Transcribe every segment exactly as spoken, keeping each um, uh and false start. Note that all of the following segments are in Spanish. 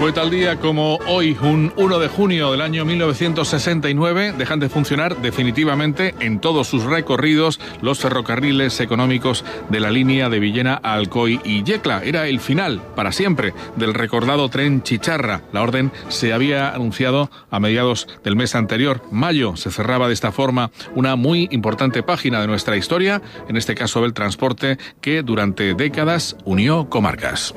Fue tal día como hoy, un uno de junio del año mil novecientos sesenta y nueve, dejan de funcionar definitivamente en todos sus recorridos los ferrocarriles económicos de la línea de Villena a Alcoy y Yecla. Era el final, para siempre, del recordado tren Chicharra. La orden se había anunciado a mediados del mes anterior, mayo. Se cerraba de esta forma una muy importante página de nuestra historia, en este caso del transporte, que durante décadas unió comarcas.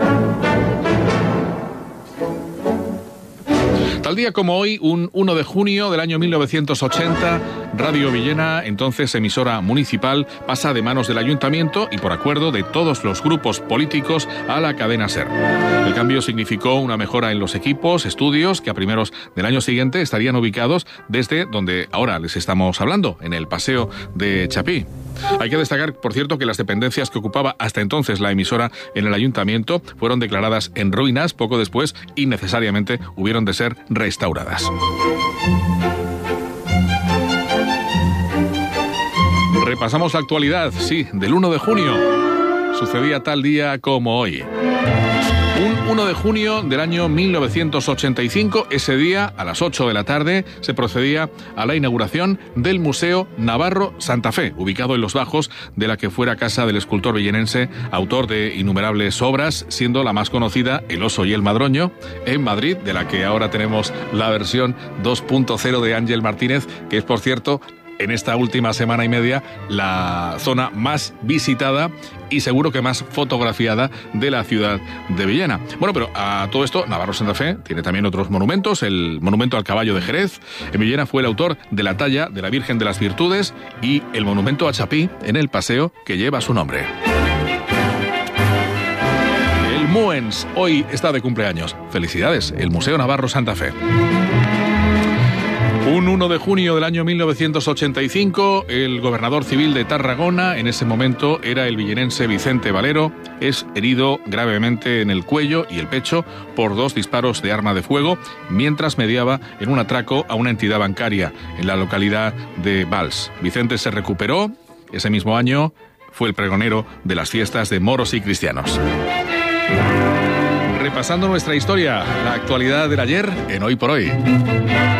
Tal día como hoy, un uno de junio del año mil novecientos ochenta, Radio Villena, entonces emisora municipal, pasa de manos del ayuntamiento y por acuerdo de todos los grupos políticos a la cadena SER. El cambio significó una mejora en los equipos, estudios, que a primeros del año siguiente estarían ubicados desde donde ahora les estamos hablando, en el Paseo de Chapí. Hay que destacar, por cierto, que las dependencias que ocupaba hasta entonces la emisora en el ayuntamiento fueron declaradas en ruinas poco después y necesariamente hubieron de ser restauradas. Repasamos la actualidad, sí, del uno de junio. Sucedía tal día como hoy. Un uno de junio del año mil novecientos ochenta y cinco, ese día, a las ocho de la tarde, se procedía a la inauguración del Museo Navarro Santa Fe, ubicado en los bajos de la que fuera casa del escultor villenense, autor de innumerables obras, siendo la más conocida El oso y el madroño, en Madrid, de la que ahora tenemos la versión dos punto cero de Ángel Martínez, que es, por cierto, en esta última semana y media, la zona más visitada y seguro que más fotografiada de la ciudad de Villena. Bueno, pero a todo esto, Navarro Santa Fe tiene también otros monumentos. El monumento al caballo de Jerez. En Villena fue el autor de la talla de la Virgen de las Virtudes y el monumento a Chapí en el paseo que lleva su nombre. El Muens hoy está de cumpleaños. Felicidades, el Museo Navarro Santa Fe. Un uno de junio del año mil novecientos ochenta y cinco, el gobernador civil de Tarragona, en ese momento era el villenense Vicente Valero, es herido gravemente en el cuello y el pecho por dos disparos de arma de fuego mientras mediaba en un atraco a una entidad bancaria en la localidad de Valls. Vicente se recuperó, ese mismo año fue el pregonero de las fiestas de moros y cristianos. Repasando nuestra historia, la actualidad del ayer en Hoy por Hoy.